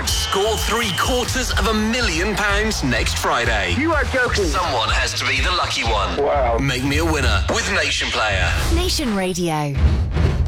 Score £750,000 next Friday. You are joking. Someone has to be the lucky one. Wow. Make me a winner with Nation Player. Nation Radio.